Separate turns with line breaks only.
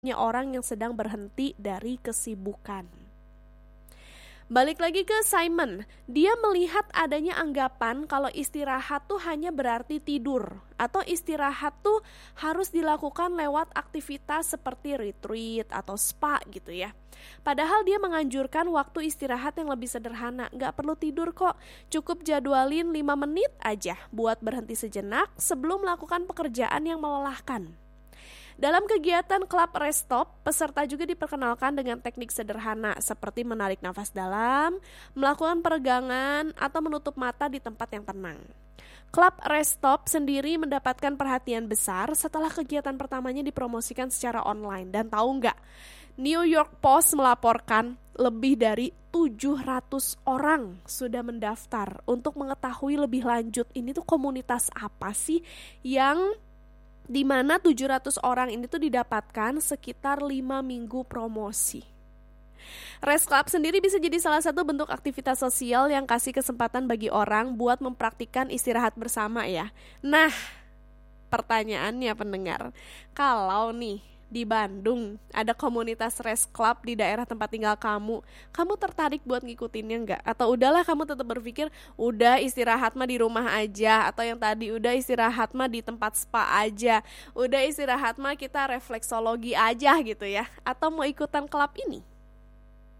orang yang sedang berhenti dari kesibukan. Balik lagi ke Simon, dia melihat adanya anggapan kalau istirahat tuh hanya berarti tidur, atau istirahat tuh harus dilakukan lewat aktivitas seperti retreat atau spa gitu ya. Padahal dia menganjurkan waktu istirahat yang lebih sederhana, nggak perlu tidur kok, cukup jadwalin 5 menit aja buat berhenti sejenak sebelum melakukan pekerjaan yang melelahkan. Dalam kegiatan Club Rest Stop, peserta juga diperkenalkan dengan teknik sederhana seperti menarik nafas dalam, melakukan peregangan, atau menutup mata di tempat yang tenang. Club Rest Stop sendiri mendapatkan perhatian besar setelah kegiatan pertamanya dipromosikan secara online. Dan tahu nggak, New York Post melaporkan lebih dari 700 orang sudah mendaftar untuk mengetahui lebih lanjut ini tuh komunitas apa sih yang di mana 700 orang ini tuh didapatkan sekitar 5 minggu promosi. Rest Club sendiri bisa jadi salah satu bentuk aktivitas sosial yang kasih kesempatan bagi orang buat mempraktikkan istirahat bersama ya. Nah, pertanyaannya pendengar, kalau nih di Bandung ada komunitas Rest Club di daerah tempat tinggal kamu tertarik buat ngikutinnya nggak? Atau udahlah kamu tetap berpikir, udah istirahat mah di rumah aja, atau yang tadi udah istirahat mah di tempat spa aja, udah istirahat mah kita refleksologi aja gitu ya, atau mau ikutan klub ini?